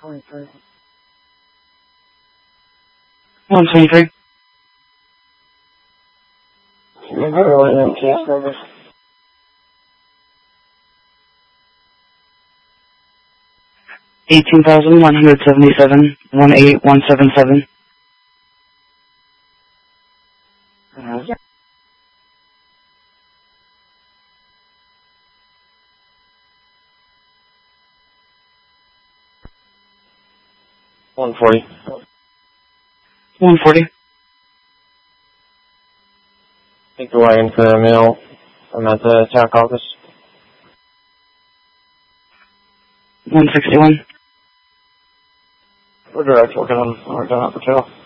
123. MTS service. 18,177, 18177. $140. 140. Take the wagon for a meal. I'm at the TAC office. 161. We're direct working on our patrol.